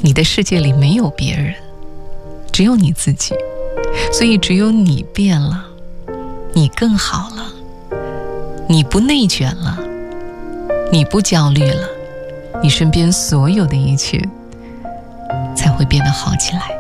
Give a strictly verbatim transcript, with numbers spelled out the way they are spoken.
你的世界里没有别人，只有你自己，所以只有你变了，你更好了，你不内卷了，你不焦虑了，你身边所有的一切才会变得好起来。